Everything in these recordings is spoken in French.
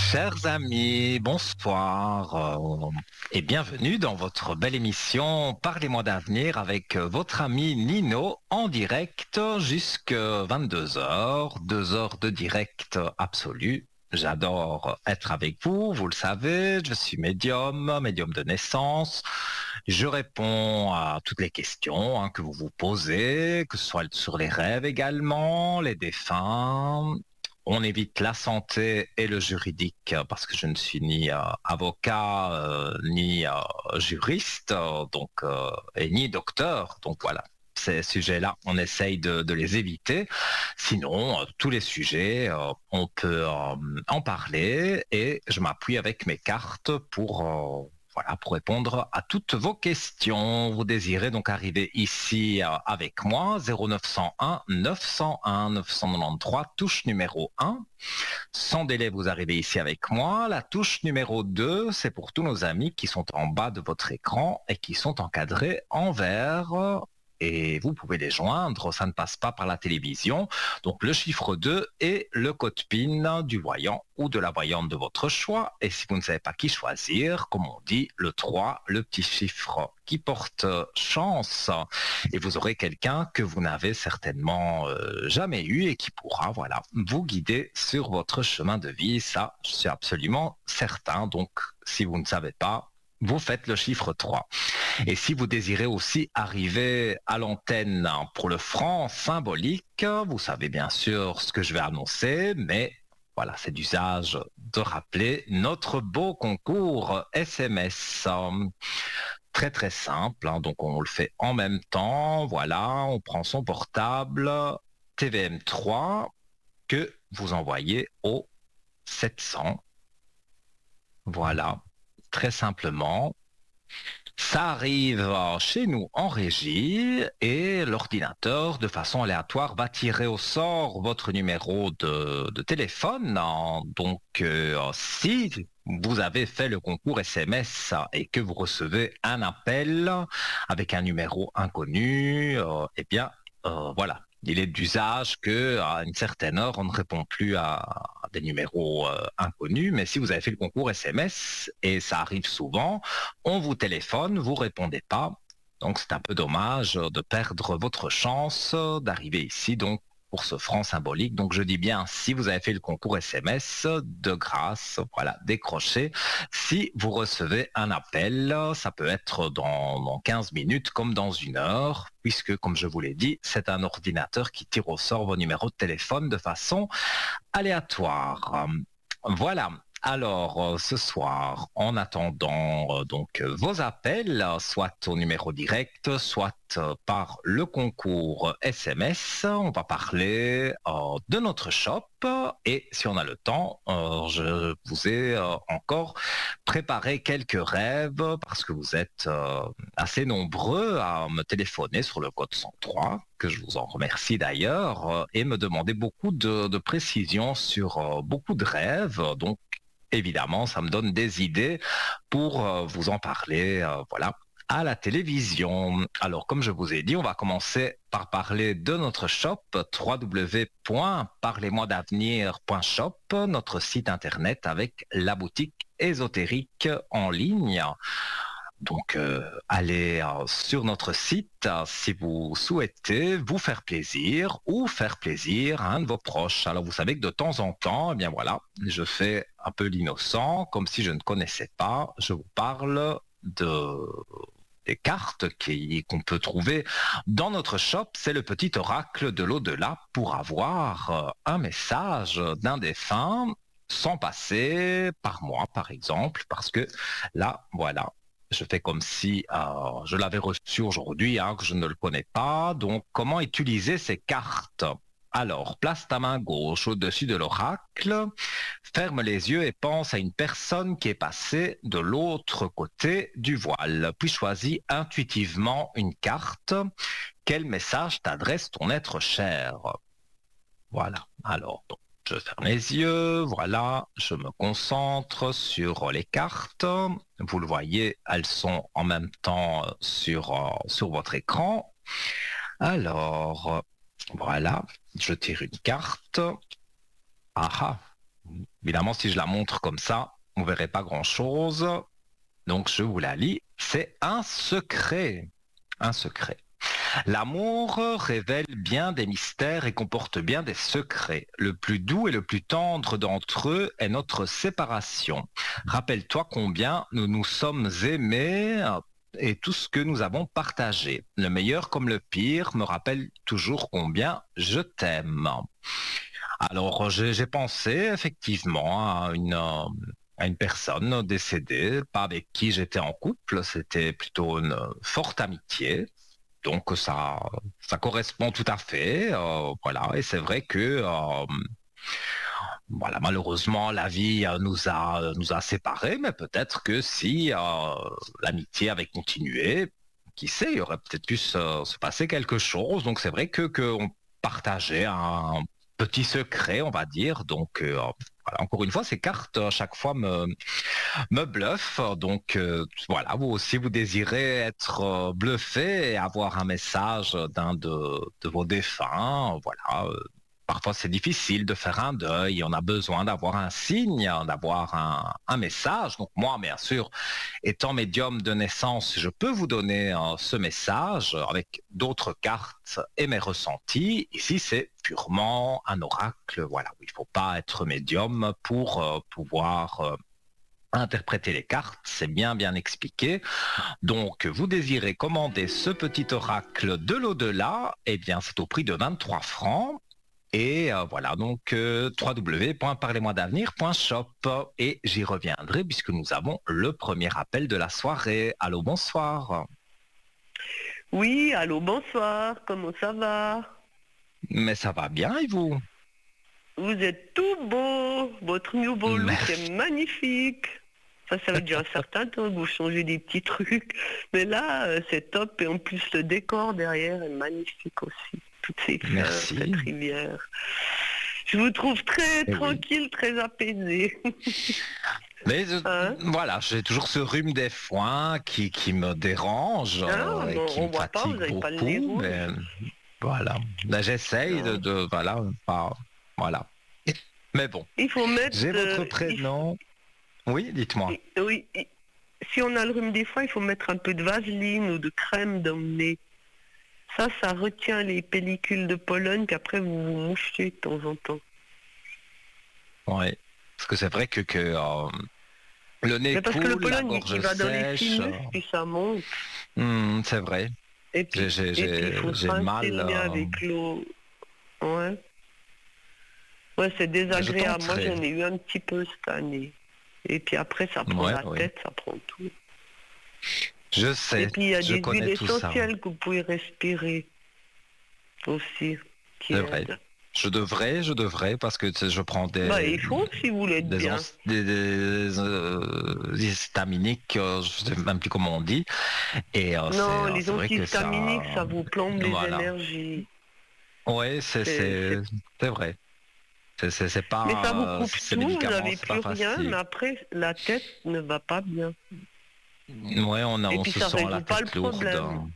Chers amis, bonsoir et bienvenue dans votre belle émission Parlez-moi d'avenir avec votre ami Nino en direct jusque 22 heures, 2 heures de direct absolu. J'adore être avec vous, vous le savez, je suis médium de naissance. Je réponds à toutes les questions que vous vous posez, que ce soit sur les rêves également, les défunts. On évite la santé et le juridique parce que je ne suis ni avocat ni juriste et ni docteur. Donc voilà, ces sujets-là, on essaye de les éviter. Sinon, tous les sujets, on peut en parler et je m'appuie avec mes cartes pour répondre à toutes vos questions. Vous désirez donc arriver ici avec moi, 0901 901 993, touche numéro 1. Sans délai, vous arrivez ici avec moi. La touche numéro 2, c'est pour tous nos amis qui sont en bas de votre écran et qui sont encadrés en vert. Et vous pouvez les joindre, ça ne passe pas par la télévision. Donc le chiffre 2 est le code PIN du voyant ou de la voyante de votre choix. Et si vous ne savez pas qui choisir, comme on dit, le 3, le petit chiffre qui porte chance. Et vous aurez quelqu'un que vous n'avez certainement jamais eu et qui pourra vous guider sur votre chemin de vie. Ça, je suis absolument certain. Donc si vous ne savez pas, vous faites le chiffre 3. Et si vous désirez aussi arriver à l'antenne pour le franc symbolique, vous savez bien sûr ce que je vais annoncer, mais voilà, c'est d'usage de rappeler notre beau concours SMS. Très très simple, donc on le fait en même temps. Voilà, on prend son portable TVM3 que vous envoyez au 700. Voilà, très simplement. Ça arrive chez nous en régie et l'ordinateur, de façon aléatoire, va tirer au sort votre numéro de téléphone. Donc, si vous avez fait le concours SMS et que vous recevez un appel avec un numéro inconnu, voilà. Il est d'usage qu'à une certaine heure, on ne répond plus à des numéros inconnus. Mais si vous avez fait le concours SMS, et ça arrive souvent, on vous téléphone, vous répondez pas. Donc c'est un peu dommage de perdre votre chance d'arriver ici donc pour ce franc symbolique. Donc je dis bien, si vous avez fait le concours SMS, de grâce, voilà, décrochez. Si vous recevez un appel, ça peut être dans 15 minutes comme dans 1 heure, puisque comme je vous l'ai dit, c'est un ordinateur qui tire au sort vos numéros de téléphone de façon aléatoire. Voilà. Alors, ce soir, en attendant vos appels, soit au numéro direct, soit par le concours SMS, on va parler de notre shop et si on a le temps, je vous ai encore préparé quelques rêves parce que vous êtes assez nombreux à me téléphoner sur le code 103, que je vous en remercie d'ailleurs, et me demander beaucoup de précisions sur beaucoup de rêves. Donc, évidemment, ça me donne des idées pour vous en parler, à la télévision. Alors, comme je vous ai dit, on va commencer par parler de notre shop, www.parlez-moi-d'avenir.shop, notre site internet avec la boutique ésotérique en ligne. Donc, allez sur notre site si vous souhaitez vous faire plaisir ou faire plaisir à un de vos proches. Alors, vous savez que de temps en temps, je fais un peu l'innocent, comme si je ne connaissais pas. Je vous parle des cartes qu'on peut trouver dans notre shop. C'est le petit oracle de l'au-delà pour avoir un message d'un défunt sans passer par moi, par exemple, parce que là, voilà, je fais comme si je l'avais reçu aujourd'hui, que je ne le connais pas. Donc, comment utiliser ces cartes? Alors, place ta main gauche au-dessus de l'oracle, ferme les yeux et pense à une personne qui est passée de l'autre côté du voile. Puis choisis intuitivement une carte. Quel message t'adresse ton être cher? Voilà. Alors, donc, je ferme les yeux, voilà, je me concentre sur les cartes. Vous le voyez, elles sont en même temps sur votre écran. Alors, voilà, je tire une carte. Ah ah, Évidemment, si je la montre comme ça, on ne verrait pas grand-chose. Donc, je vous la lis. C'est un secret. Un secret. L'amour révèle bien des mystères et comporte bien des secrets. Le plus doux et le plus tendre d'entre eux est notre séparation. Rappelle-toi combien nous nous sommes aimés et tout ce que nous avons partagé. Le meilleur comme le pire me rappelle toujours combien je t'aime. Alors, j'ai pensé effectivement à une personne décédée, pas avec qui j'étais en couple, c'était plutôt une forte amitié. Donc ça correspond tout à fait, voilà. Et c'est vrai que voilà, malheureusement la vie nous a séparés, mais peut-être que si l'amitié avait continué, qui sait, il aurait peut-être pu se passer quelque chose. Donc c'est vrai que on partageait un petit secret, on va dire. Donc voilà, encore une fois, ces cartes à chaque fois me bluffe. Donc voilà, vous aussi, vous désirez être bluffé et avoir un message d'un de vos défunts. Voilà. Parfois, c'est difficile de faire un deuil. On a besoin d'avoir un signe, d'avoir un message. Donc moi, bien sûr, étant médium de naissance, je peux vous donner ce message avec d'autres cartes et mes ressentis. Ici, c'est purement un oracle. Voilà, il ne faut pas être médium pour pouvoir interpréter les cartes, c'est bien expliqué. Donc, vous désirez commander ce petit oracle de l'au-delà, eh bien, c'est au prix de 23 francs. Et voilà, donc www.parlez-moi-d'avenir.shop. Et j'y reviendrai puisque nous avons le premier appel de la soirée. Allô, bonsoir. Oui, allô, bonsoir, comment ça va? Mais ça va bien et vous? Vous êtes tout beau, votre nouveau look est magnifique. Ça fait déjà un certain temps que vous changez des petits trucs. Mais là, c'est top et en plus le décor derrière est magnifique aussi. Toutes ces fleurs, cette rivière. Je vous trouve très tranquille, très apaisé. Mais voilà, j'ai toujours ce rhume des foins qui me dérange et qui me fatigue beaucoup. Mais voilà, là, j'essaye voilà, pas, voilà. Mais bon, il faut mettre. J'ai votre prénom. Oui, dites-moi. Oui, si on a le rhume des foins, il faut mettre un peu de vaseline ou de crème dans le nez. Ça retient les pellicules de pollen qu'après vous vous mouchez de temps en temps. Oui, parce que c'est vrai que le nez parce coule, que le pollen, la gorge il va sèche. Dans les sinus, puis ça monte. C'est vrai. Et puis, j'ai mal. Avec l'eau. Ouais. Ouais, c'est désagréable. Moi, j'en ai eu un petit peu cette année. Et puis après, ça prend la tête, ça prend tout. Je sais. Et puis il y a des huiles essentielles que vous pouvez respirer aussi. C'est vrai. Je devrais, parce que je prends des... il faut si vous voulez bien. Des histaminiques, je sais même plus comment on dit. Et, non, les antihistaminiques, ça vous plombe les énergies. Oui, c'est vrai. C'est pas... Mais ça vous coupe tout, vous n'avez plus rien, mais après, la tête ne va pas bien. Oui, on se sent la tête lourde.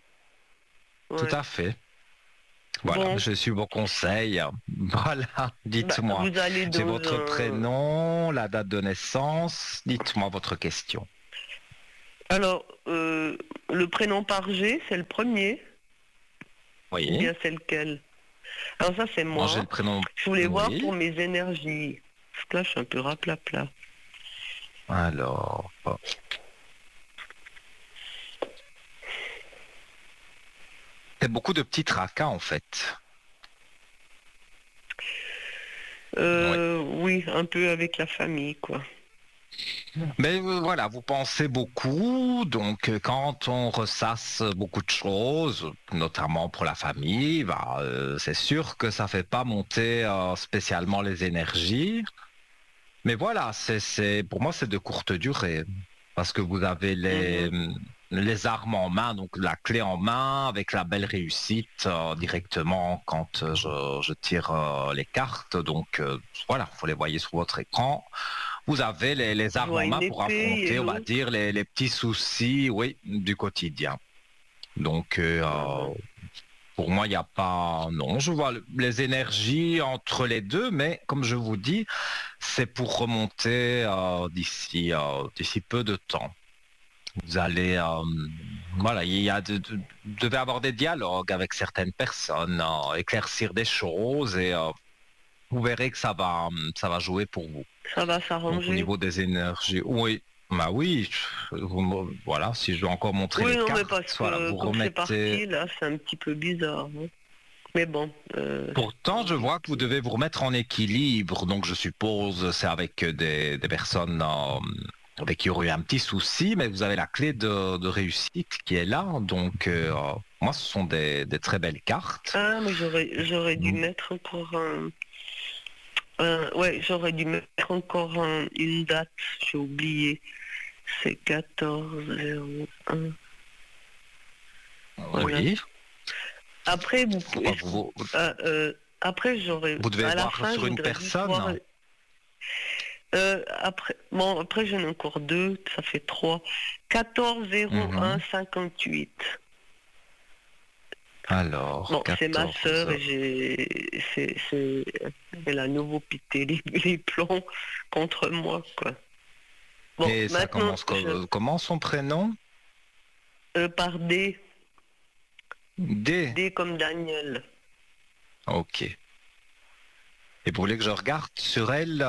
Tout à fait. Voilà, bon. Je suis vos conseils. Voilà, dites-moi. J'ai votre prénom, la date de naissance. Dites-moi votre question. Alors, le prénom par G, c'est le premier. Oui. Ou bien c'est lequel? Alors ça, c'est moi. J'ai le prénom. Je voulais voir pour mes énergies. Parce que là, je suis un peu raplapla. Alors... C'est beaucoup de petits tracas en fait. Oui, un peu avec la famille, quoi. Mais voilà, vous pensez beaucoup, donc quand on ressasse beaucoup de choses, notamment pour la famille, c'est sûr que ça fait pas monter spécialement les énergies. Mais voilà, pour moi c'est de courte durée, parce que vous avez les armes en main, donc la clé en main, avec la belle réussite directement quand je tire les cartes. Donc voilà, vous les voyez sur votre écran. Vous avez les armes en main pour affronter, on va dire, les petits soucis, oui, du quotidien. Donc, pour moi, il n'y a pas... Non, je vois les énergies entre les deux, mais comme je vous dis, c'est pour remonter d'ici peu de temps. Vous allez... voilà, vous devez avoir des dialogues avec certaines personnes, éclaircir des choses et vous verrez que ça va jouer pour vous. Ça va Donc, s'arranger. au niveau des énergies, oui. Bah oui, voilà, si je dois encore montrer les non, cartes, mais parce voilà, que vous comme remettez... c'est parti, là, c'est un petit peu bizarre. Hein. Mais bon. Pourtant, je vois que vous devez vous remettre en équilibre, donc je suppose c'est avec des personnes avec qui il y aurait eu un petit souci, mais vous avez la clé de réussite qui est là, donc moi, ce sont des très belles cartes. Ah, mais j'aurais dû mettre encore j'aurais dû mettre encore une date, j'ai oublié. C'est 14-01. Voilà. Oui. Après, après, j'aurais... Vous devez à la voir fin, sur une personne. Après, j'en ai encore 2, ça fait 3. 14-01-58. Alors, bon, 14... c'est ma sœur et elle a nouveau pité les plombs contre moi, quoi. Bon, et ça commence comment son prénom? Par D. D. D comme Daniel. Ok. Et vous voulez que je regarde sur elle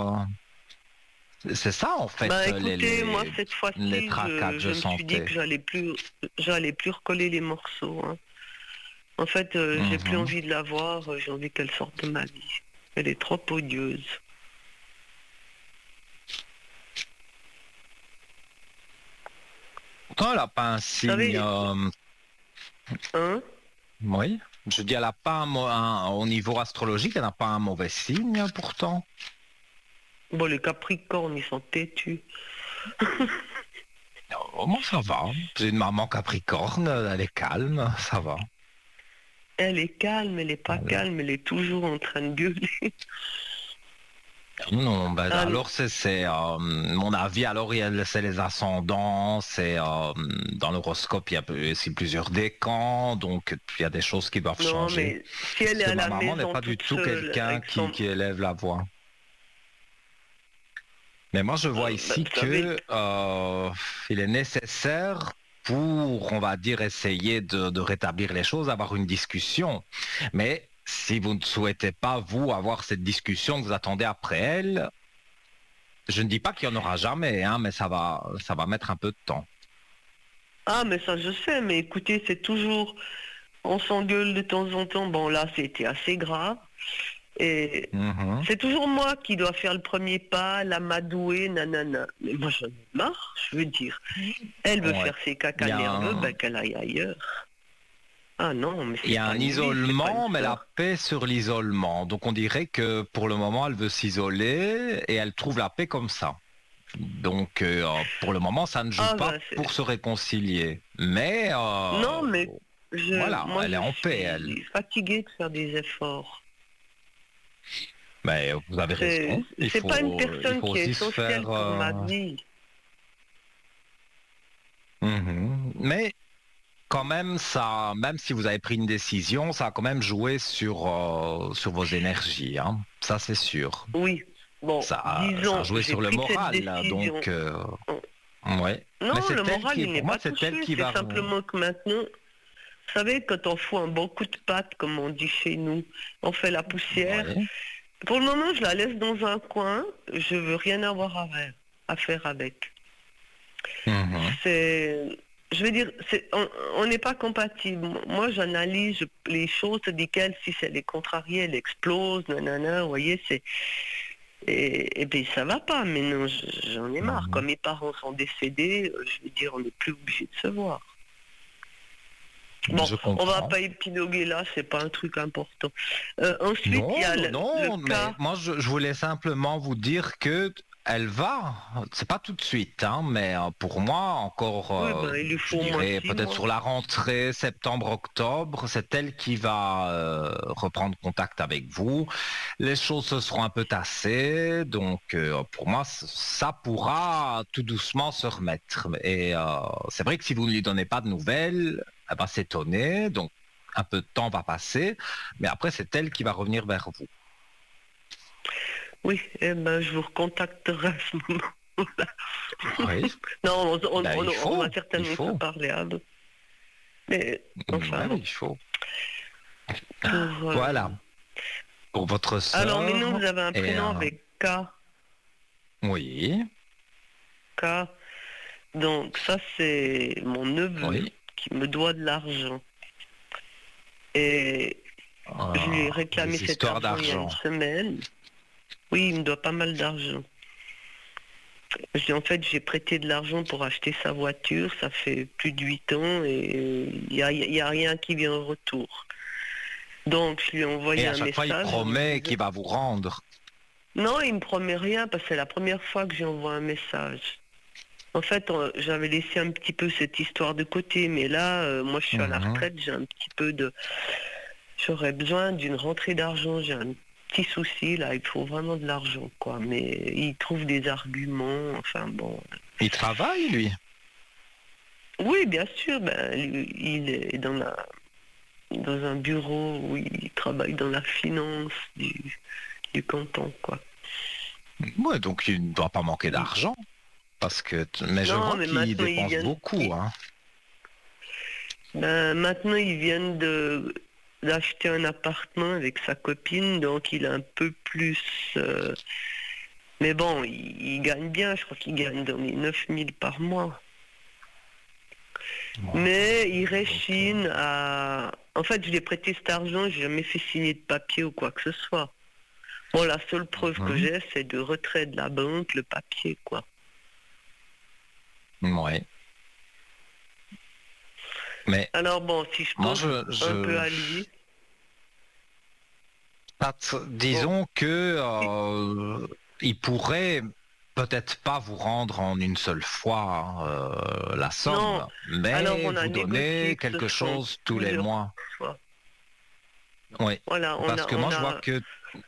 C'est ça en fait. Bah écoutez, moi cette fois-ci, je me suis dit que j'allais plus recoller les morceaux. Hein. En fait, j'ai plus envie de la voir, j'ai envie qu'elle sorte de ma vie. Elle est trop odieuse. Pourtant, elle n'a pas un signe... Hein? Oui. Je dis, elle n'a pas au niveau astrologique, elle n'a pas un mauvais signe pourtant. Bon, les Capricornes, ils sont têtus. Oh, moi, ça va. J'ai une maman Capricorne, elle est calme, ça va. Elle est calme, elle n'est pas calme, elle est toujours en train de gueuler. Non, ben, alors c'est mon avis, alors c'est les ascendants, c'est dans l'horoscope il y a aussi plusieurs décans, donc il y a des choses qui doivent changer. Mais si elle est à la maison, ma maman n'est pas du tout quelqu'un qui élève la voix. Mais moi je vois ici que il est nécessaire pour, on va dire, essayer de rétablir les choses, avoir une discussion. Mais si vous ne souhaitez pas, vous, avoir cette discussion que vous attendez après elle, je ne dis pas qu'il n'y en aura jamais, hein, mais ça va mettre un peu de temps. Ah, mais ça, je sais, mais écoutez, c'est toujours... On s'engueule de temps en temps. Bon, là, c'était assez grave. Et c'est toujours moi qui dois faire le premier pas, l'amadouer, nanana. Mais moi, j'en ai marre, je veux dire. Elle veut faire ses caca nerveux, ben qu'elle aille ailleurs. Ah non, mais il y a un isolement, mais la paix sur l'isolement. Donc on dirait que pour le moment, elle veut s'isoler et elle trouve la paix comme ça. Donc pour le moment, ça ne joue pas pour se réconcilier. Mais non, mais voilà, moi, elle est en paix. Elle est fatiguée de faire des efforts. Mais vous avez raison. C'est pas une personne qui est essentielle pour ma vie. Mais quand même, ça, même si vous avez pris une décision, ça a quand même joué sur vos énergies. Hein. Ça, c'est sûr. Oui. Bon, ça a joué sur le moral. Donc, ouais. Non, mais le moral, il n'est pas touché. C'est simplement que maintenant, vous savez, quand on fout un bon coup de patte, comme on dit chez nous, on fait la poussière. Ouais. Pour le moment, je la laisse dans un coin. Je veux rien avoir à faire avec. Je veux dire, on n'est pas compatible. Moi, j'analyse les choses, tandis qu'elle, si elle est contrariée, elle explose, nanana, vous voyez, c'est... Et puis ça va pas, mais non, j'en ai marre. Quand mes parents sont décédés, je veux dire, on n'est plus obligé de se voir. Bon, on va pas épiloguer là, c'est pas un truc important. Ensuite, il y a le cas... mais moi je voulais simplement vous dire que elle va, c'est pas tout de suite, hein, mais pour moi encore, je dirais peut-être sur la rentrée septembre-octobre, c'est elle qui va reprendre contact avec vous. Les choses se seront un peu tassées, donc pour moi ça pourra tout doucement se remettre. Et c'est vrai que si vous ne lui donnez pas de nouvelles, elle va s'étonner, donc un peu de temps va passer, mais après c'est elle qui va revenir vers vous. Oui, eh ben, je vous recontacterai à ce moment-là. Oui. Non, on va Il certainement se faut. parler. Hein. Mais enfin, Ouais, bon. il faut. Pour, Voilà. Pour votre alors, maintenant, sœur. vous avez un Et, prénom avec K. oui, K. Donc, ça, c'est mon neveu oui. qui me doit de l'argent. Et je lui ai réclamé Les cet histoires argent il y a une d'argent. semaine. Oui, il me doit pas mal d'argent. En fait, j'ai prêté de l'argent pour acheter sa voiture. Ça fait plus de 8 ans et il y a rien qui vient en retour. Donc, je lui ai Et envoyé à un chaque fois, il message. promet qu'il va vous rendre. Non, il me promet rien parce que c'est la première fois que j'envoie un message. En fait, j'avais laissé un petit peu cette histoire de côté, mais là, moi, je suis à la retraite, j'ai un petit peu de... J'aurais besoin d'une rentrée d'argent, j'ai un petit souci, là, il faut vraiment de l'argent, quoi. Mais il trouve des arguments, enfin bon... Il travaille, lui? Oui, bien sûr, ben, il est dans un bureau où il travaille dans la finance du canton, quoi. Ouais, donc il ne doit pas manquer d'argent. Parce que, mais je Non, vois mais qu'il maintenant, dépense beaucoup, hein. Ben, maintenant, ils viennent d'acheter un appartement avec sa copine, donc il a un peu plus... mais bon, il gagne bien, je crois qu'il gagne dans les 9000 par mois. Mais il réchine à... En fait, je lui ai prêté cet argent, j'ai jamais fait signer de papier ou quoi que ce soit. Bon, la seule preuve que j'ai, c'est de retrait de la banque, le papier, quoi. Ouais. Mais alors bon, si je moi, pense un peu à lui... disons que il pourrait peut-être pas vous rendre en une seule fois la Non, somme, alors mais on a vous négocié donner que ce quelque soit chose tous les plusieurs mois. fois. Oui. Voilà, Parce que moi, je vois que...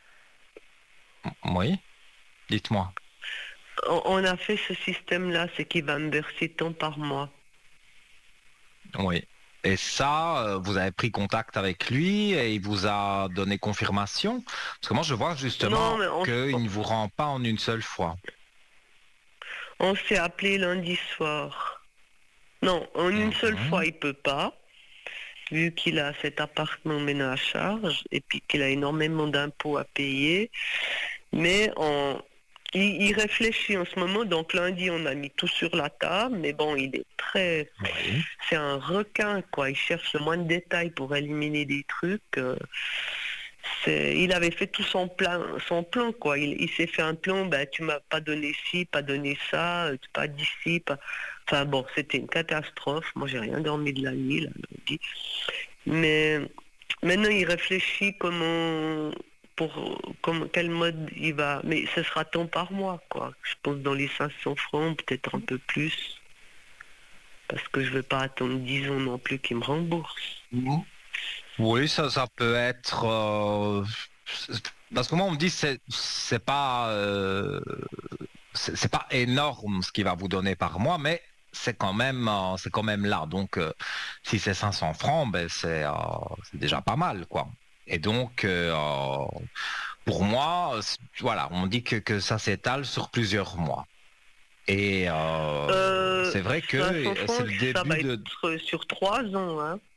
Oui, dites-moi. on a fait ce système-là, c'est qu'il va me verser tant par mois. Oui. Et ça, vous avez pris contact avec lui et il vous a donné confirmation? Parce que moi, je vois Non, justement mais qu'il ne vous rend pas en une seule fois. on s'est appelé lundi soir. Non, en une seule fois, il peut pas, vu qu'il a cet appartement maintenant à charge et puis qu'il a énormément d'impôts à payer. Mais il réfléchit en ce moment, donc lundi on a mis tout sur la table, mais bon, il est très... Oui. C'est un requin, quoi. Il cherche le moins de détails pour éliminer des trucs. Il avait fait tout son plan, quoi. Il s'est fait un plan, ben, tu m'as pas donné ci, pas donné ça, tu pas dit ci, pas... Enfin bon, c'était une catastrophe. Moi, j'ai rien dormi de la nuit, là, lundi. Mais maintenant, il réfléchit quel mode il va. Mais ce sera tant par mois, quoi. Je pense dans les 500 francs, peut-être un peu plus. Parce que je veux pas attendre 10 ans non plus qu'il me rembourse. Oui, ça peut être... parce que moi, on me dit c'est pas c'est pas énorme ce qu'il va vous donner par mois, mais c'est quand même là. Donc, si c'est 500 francs, ben c'est déjà pas mal, quoi. Et donc, pour moi, voilà, on dit que ça s'étale sur plusieurs mois. Et c'est vrai que 500 c'est francs, le ça va début de... être sur 3 ans, hein.